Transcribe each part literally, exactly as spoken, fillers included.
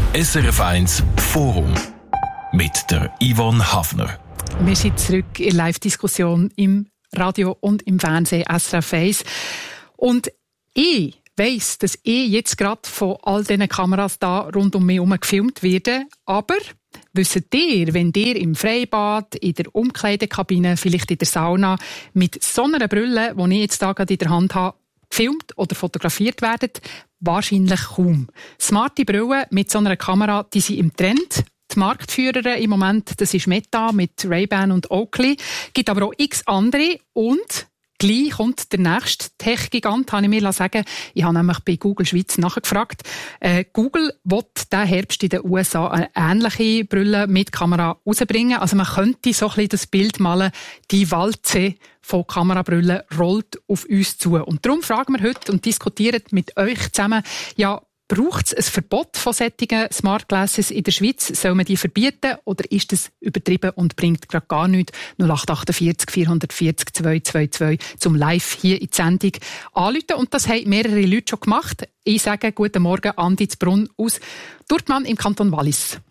S R F eins Forum mit der Yvonne Hafner. Wir sind zurück in der Live-Diskussion im Radio und im Fernsehen S R F eins. Und ich weiss, dass ich jetzt gerade von all diesen Kameras da rund um mich herum gefilmt werde. Aber wisst ihr, wenn ihr im Freibad, in der Umkleidekabine, vielleicht in der Sauna mit so einer Brille, die ich jetzt da gerade in der Hand habe, gefilmt oder fotografiert werdet? Wahrscheinlich kaum. Smarte Brillen mit so einer Kamera, die sind im Trend. Die Marktführer im Moment, das ist Meta mit Ray-Ban und Oakley. Es gibt aber auch x andere und gleich kommt der nächste Tech-Gigant, habe ich mir sagen. Ich habe nämlich bei Google Schweiz nachgefragt. Äh, Google will diesen Herbst in den U S A eine ähnliche Brille mit Kamera rausbringen. Also man könnte so ein bisschen das Bild malen, die Walze von Kamerabrüllen rollt auf uns zu. Und darum fragen wir heute und diskutieren mit euch zusammen, ja, braucht es ein Verbot von solchen Smart Glasses in der Schweiz? Soll man die verbieten oder ist das übertrieben und bringt gerade gar nichts? null acht acht vier vier vier vier zwei zwei zwei zum Live hier in die Sendung anrufen. Und das haben mehrere Leute schon gemacht. Ich sage guten Morgen, Andi Zbrunn aus Durtmann im Kanton Wallis.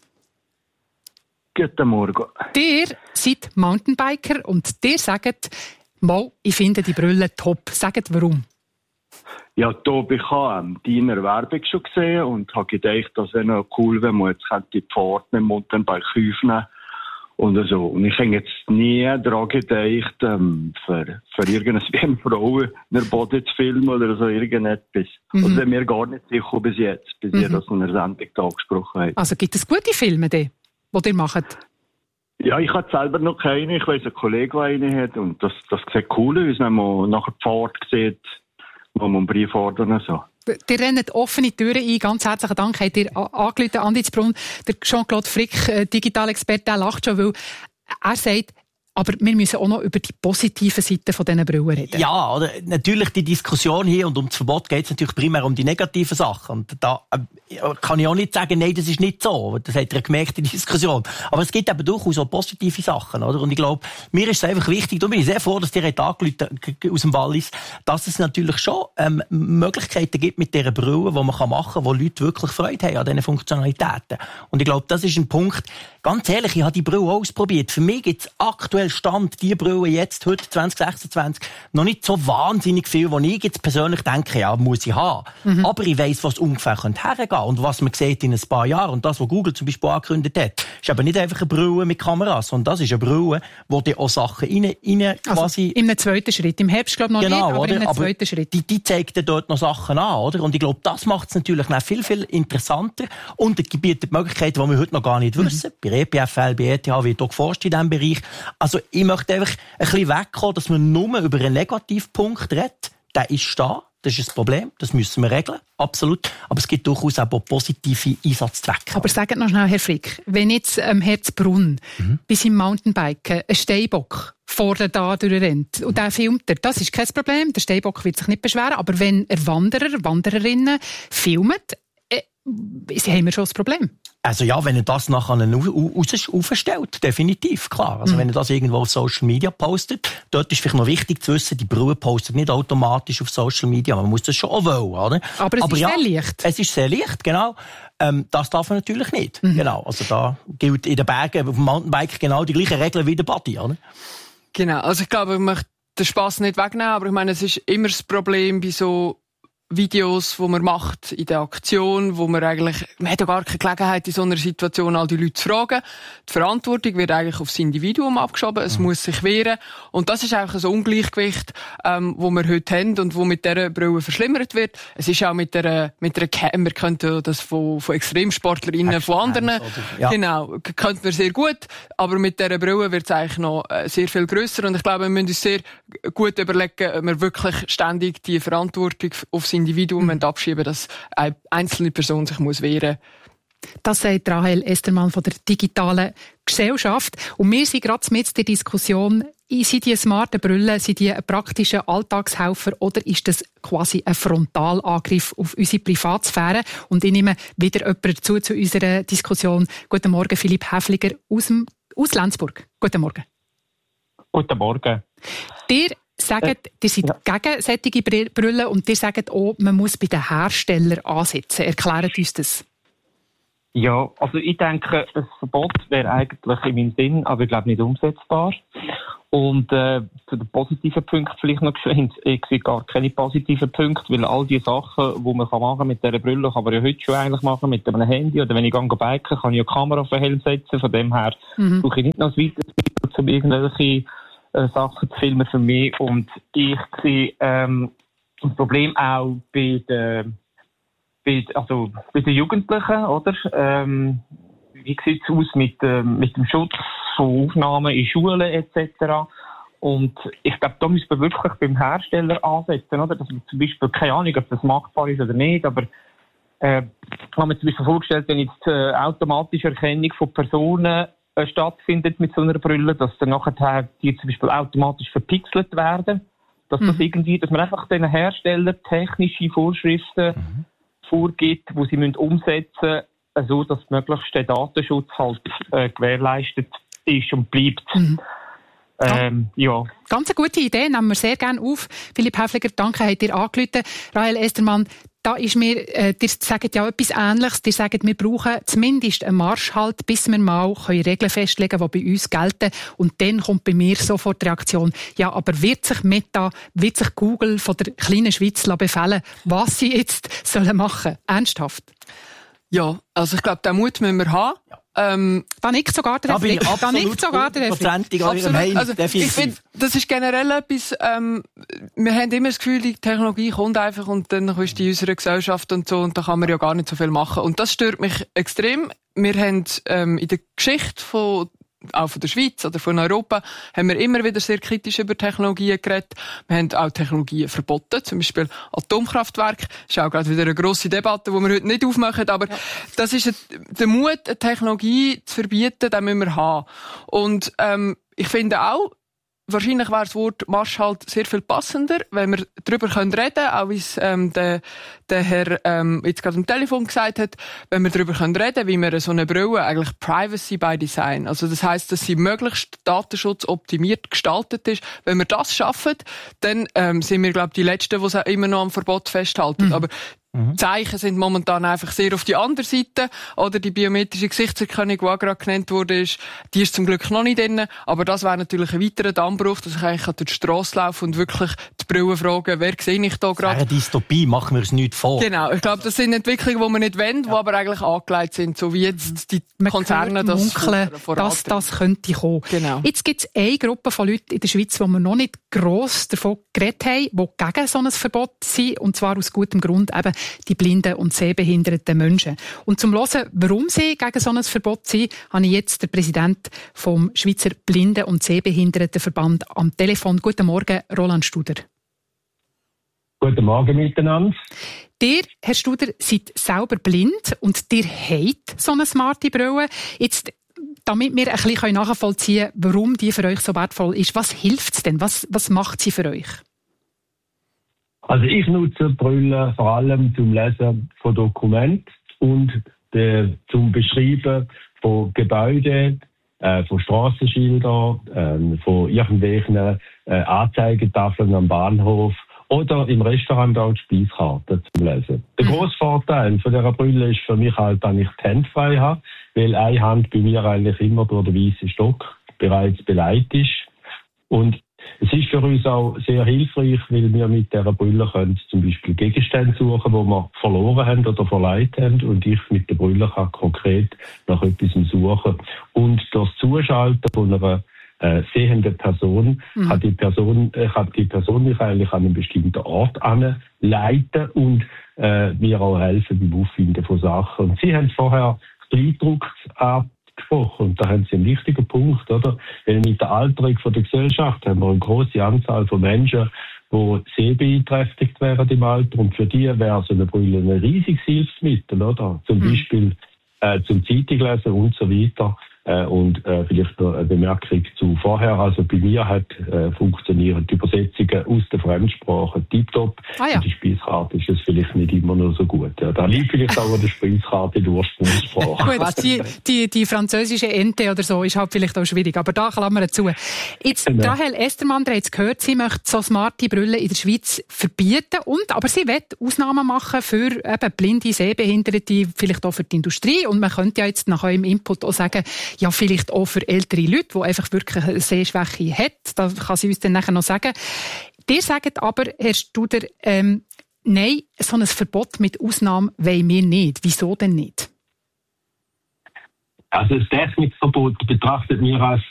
Guten Morgen. Ihr seid Mountainbiker und ihr sagt, mal, ich finde die Brille top. Sagt warum? Ja, Tobi, ich habe deine Werbung schon gesehen und habe gedacht, das wäre noch cool, wenn man jetzt die Pforte mit dem Mountainbike aufnehmen und so. Und ich habe jetzt nie daran gedacht, ähm, für, für irgendeine Frau in der Body zu filmen oder so irgendetwas. Mhm. Also bin mir gar nicht sicher bis jetzt, bis mhm. ihr das in der Sendung da angesprochen habt. Also gibt es gute Filme, die, die ihr macht? Ja, ich habe selber noch keine. Ich weiss, ein Kollege, der eine hat und das, das sieht cool aus, wenn man nachher die Pforte sieht, wo man einen Brief ordern und so. Ihr rennt offene Türen ein. Ganz herzlichen Dank. Habt ihr angerufen, Andi Zbrunn. Der Jean-Claude Frick, äh, Digitalexperte, der lacht schon, weil er sagt, aber wir müssen auch noch über die positiven Seiten von diesen Brillen reden. Ja, oder natürlich die Diskussion hier und um das Verbot geht es natürlich primär um die negativen Sachen. Und da äh, kann ich auch nicht sagen, nein, das ist nicht so. Das hat ihr gemerkt in der Diskussion. Aber es gibt eben durchaus auch positive Sachen, oder? Und ich glaube, mir ist es einfach wichtig, da bin ich sehr froh, dass ihr angerufen aus dem Wallis, dass es natürlich schon ähm, Möglichkeiten gibt mit dieser Brille, die man machen kann, wo Leute wirklich Freude haben an diesen Funktionalitäten. Und ich glaube, das ist ein Punkt, ganz ehrlich, ich habe die Brille ausprobiert. Für mich gibt es aktuell Stand, die Brille jetzt, heute zwanzig sechsundzwanzig, noch nicht so wahnsinnig viel, wo ich jetzt persönlich denke, ja, muss ich haben. Mhm. Aber ich weiss, was ungefähr hergehen könnte und was man sieht in ein paar Jahren. Und das, was Google zum Beispiel angekündigt hat, ist eben nicht einfach eine Brille mit Kameras, sondern das ist eine Brille, wo die auch Sachen rein, rein also quasi... in einem zweiten Schritt. Im Herbst, glaube ich, noch genau, nicht, aber oder? in einem aber zweiten Schritt. Die, die zeigt dann dort noch Sachen an, oder? Und ich glaube, das macht es natürlich noch viel, viel interessanter und es bietet Möglichkeiten, die wir heute noch gar nicht wissen. Mhm. Bei E P F L, bei E T H wird auch geforscht in diesem Bereich. Also ich möchte einfach ein bisschen wegkommen, dass man nur über einen Negativpunkt redet. Der ist da, das ist ein Problem, das müssen wir regeln, absolut. Aber es gibt durchaus auch positive Einsatzzwecke. Aber sagt noch schnell, Herr Frick, wenn jetzt ähm, Herr Zbrunn mhm. bei seinem Mountainbiken ein Steinbock vorne da durchrennt und der filmt er, das ist kein Problem, der Steinbock wird sich nicht beschweren, aber wenn er Wanderer, Wandererinnen filmt, äh, haben wir schon das Problem. Also ja, wenn er das nachher aufstellt, definitiv, klar. Also mhm. wenn er das irgendwo auf Social Media postet, dort ist vielleicht noch wichtig zu wissen, die Brille postet nicht automatisch auf Social Media, man muss das schon auch wollen, oder? Aber es Aber ist ja, sehr leicht. Es ist sehr leicht, genau. Ähm, das darf man natürlich nicht. Mhm. Genau. Also da gilt in den Bergen, auf dem Mountainbike genau die gleichen Regeln wie der Body, oder? Genau. Also ich glaube, ich möchte den Spass nicht wegnehmen, aber ich meine, es ist immer das Problem bei so Videos, die man macht in der Aktion, wo man eigentlich, man hat ja gar keine Gelegenheit, in so einer Situation all die Leute zu fragen. Die Verantwortung wird eigentlich aufs Individuum abgeschoben, es mhm. muss sich wehren. Und das ist eigentlich ein Ungleichgewicht, ähm, wo wir heute haben und wo mit dieser Brille verschlimmert wird. Es ist auch mit der, mit der Cam, wir könnten das von, von ExtremsportlerInnen, Extrem, von anderen, ja. genau, könnten wir sehr gut. Aber mit dieser Brille wird es eigentlich noch sehr viel grösser. Und ich glaube, wir müssen uns sehr gut überlegen, ob wir wirklich ständig die Verantwortung aufs Individuum mhm. abschieben, dass eine einzelne Person sich muss wehren muss. Das sagt Rahel Estermann von der digitalen Gesellschaft. Und wir sind gerade mit der Diskussion, sind die smarten Brillen, sind die ein praktischer Alltagshelfer oder ist das quasi ein Frontalangriff auf unsere Privatsphäre? Und ich nehme wieder jemanden dazu zu unserer Diskussion. Guten Morgen, Philipp Häfliger aus, dem, aus Lenzburg. Guten Morgen. Guten Morgen. Ihr sagt, ihr seid ja. gegen solche Brillen und ihr sagt auch, man muss bei den Herstellern ansetzen. Erklärt uns das. Ja, also ich denke, ein Verbot wäre eigentlich in meinem Sinn, aber ich glaube nicht umsetzbar. Und äh, zu den positiven Punkten vielleicht noch geschwind. Ich sehe gar keine positiven Punkte, weil all die Sachen, die man machen kann mit dieser Brille, kann man ja heute schon eigentlich machen mit einem Handy. Oder wenn ich gehe biken, kann ich eine Kamera auf den Helm setzen. Von dem her mhm. brauche ich nicht noch ein weiteres Video, um irgendwelche äh, Sachen zu filmen für mich. Und ich sehe ähm, das Problem auch bei den, bei, also bei den Jugendlichen, oder? Ähm, wie sieht es aus mit, äh, mit dem Schutz von Aufnahmen in Schulen et cetera. Und ich glaube, da müssen wir wirklich beim Hersteller ansetzen, oder? Dass man zum Beispiel, keine Ahnung, ob das machbar ist oder nicht, aber äh, ich habe mir zum Beispiel vorgestellt, wenn jetzt äh, automatische Erkennung von Personen äh, stattfindet mit so einer Brille, dass dann nachher die zum Beispiel automatisch verpixelt werden, dass mhm. das irgendwie, dass man einfach den Herstellern technische Vorschriften mhm. vorgibt, die sie müssen umsetzen müssen, so dass möglichst der Datenschutz halt äh, gewährleistet ist und bleibt. Mhm. Ähm, ja. Ganz eine gute Idee, nehmen wir sehr gerne auf. Philipp Häfliger, danke, habt ihr angerufen. Rahel Estermann, da ist mir, äh, ihr sagt ja etwas Ähnliches. Ihr sagt, wir brauchen zumindest einen Marschhalt, bis wir mal können Regeln festlegen können, die bei uns gelten. Und dann kommt bei mir sofort die Reaktion, ja, aber wird sich Meta, wird sich Google von der kleinen Schweiz befehlen, was sie jetzt sollen machen? Ernsthaft? Ja, also ich glaube, den Mut müssen wir haben. Ja. Ähm, da nickt sogar der Reflex. Da nickt sogar der Reflex. Also, ich finde, das ist generell etwas, ähm, wir haben immer das Gefühl, die Technologie kommt einfach und dann ist die in unserer Gesellschaft und so und da kann man ja gar nicht so viel machen. Und das stört mich extrem. Wir haben ähm, in der Geschichte von auch von der Schweiz oder von Europa, haben wir immer wieder sehr kritisch über Technologien geredet. Wir haben auch Technologien verboten, zum Beispiel Atomkraftwerke. Das ist auch gerade wieder eine grosse Debatte, die wir heute nicht aufmachen, aber ja. das ist ein, der Mut, eine Technologie zu verbieten, den müssen wir haben. Und ähm, ich finde auch, wahrscheinlich wäre das Wort Marschhalt sehr viel passender, wenn wir darüber reden können, auch wie es ähm, der, der Herr ähm, jetzt gerade am Telefon gesagt hat, wenn wir darüber reden können, wie wir so eine Brille eigentlich Privacy by Design, also das heisst, dass sie möglichst datenschutzoptimiert gestaltet ist. Wenn wir das schaffen, dann ähm, sind wir, glaube ich, die Letzten, die es immer noch am Verbot festhalten. Mhm. Aber Mhm. Zeichen sind momentan einfach sehr auf die andere Seite. Oder die biometrische Gesichtserkennung, die auch gerade genannt wurde, ist, die ist zum Glück noch nicht drin. Aber das wäre natürlich ein weiterer Dammbruch, dass ich eigentlich durch die Strasse laufen und wirklich die Brille fragen, wer sehe ich da gerade? Das wäre eine Dystopie, machen wir es nicht vor. Genau, ich glaube, das sind Entwicklungen, die wir nicht wollen, ja. die aber eigentlich angelegt sind, so wie jetzt die man Konzerne das munkeln, dass das könnte kommen. Genau. Jetzt gibt es eine Gruppe von Leuten in der Schweiz, die wir noch nicht gross davon geredet haben, die gegen so ein Verbot sind, und zwar aus gutem Grund eben die blinden und sehbehinderten Menschen. Und zum Hören, warum sie gegen so ein Verbot sind, habe ich jetzt den Präsidenten vom Schweizer Blinden- und Sehbehindertenverband am Telefon. Guten Morgen, Roland Studer. Guten Morgen miteinander. Ihr, Herr Studer, seid selber blind und ihr habt so eine smarte Brille. Jetzt, damit wir ein bisschen nachvollziehen können, warum die für euch so wertvoll ist, was hilft es denn? Was, was macht sie für euch? Also ich nutze Brille vor allem zum Lesen von Dokumenten und de, zum Beschreiben von Gebäuden, äh, von Strassenschildern, äh, von irgendwelchen äh, Anzeigetafeln am Bahnhof oder im Restaurant auch die Speiskarte zum Lesen. Der grosse Vorteil von dieser Brille ist für mich halt, dass ich die Hände frei habe, weil eine Hand bei mir eigentlich immer durch den weißen Stock bereits beleidigt ist. Und es ist für uns auch sehr hilfreich, weil wir mit dieser Brille können zum Beispiel Gegenstände suchen, die wir verloren haben oder verleiht haben, und ich mit der Brille kann konkret nach etwas suchen. Und das Zuschalten von einer äh, sehenden Person mhm. kann die Person, äh, kann die Person mich eigentlich an einen bestimmten Ort anleiten und äh, mir auch helfen beim Auffinden von Sachen. Und Sie haben vorher Beeindruckt gesprochen. Und da haben Sie einen wichtigen Punkt, oder? Weil mit der Alterung von der Gesellschaft haben wir eine grosse Anzahl von Menschen, die sehbeeinträchtigt werden im Alter. Und für die wäre so eine Brille ein riesiges Hilfsmittel, oder? Zum mhm. Beispiel äh, zum Zeitunglesen und so weiter. Äh, und äh, vielleicht noch eine Bemerkung zu vorher. Also bei mir hat äh, funktionieren die Übersetzungen aus der Fremdsprache tiptop. Ah, ja. In der Speiskarte ist es vielleicht nicht immer nur so gut. Ja, da liegt vielleicht auch an der Speiskarte die Ursprungssprache. Gut, die, die, die französische Ente oder so ist halt vielleicht auch schwierig, aber da klammern wir zu. Jetzt, genau. Rahel Estermann, ihr habt es gehört, sie möchte so smarte Brillen in der Schweiz verbieten, und, aber sie will Ausnahmen machen für eben blinde, Sehbehinderte, vielleicht auch für die Industrie, und man könnte ja jetzt nach eurem Input auch sagen, ja, vielleicht auch für ältere Leute, die einfach wirklich eine Sehschwäche haben. Da kann sie uns dann nachher noch sagen. Ihr sagt aber, Herr Studer, ähm, nein, so ein Verbot mit Ausnahme wollen wir nicht. Wieso denn nicht? Also das Technikverbot betrachtet wir als